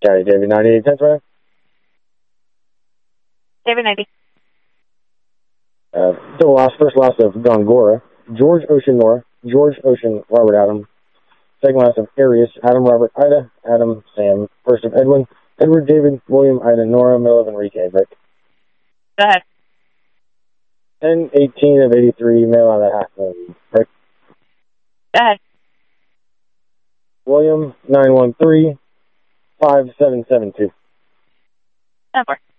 Got David 98, 10 5. David 90. Double loss, first loss of Gongora, George Ocean Nora, George Ocean Robert Adam. Second loss of Arius, Adam Robert Ida, Adam Sam. First of Edwin, Edward David William Ida Nora, middle of Enrique. Rick. Go ahead. 10 18 of 83, male out of half moon. Rick. Go ahead. William 913 5772. 10-4.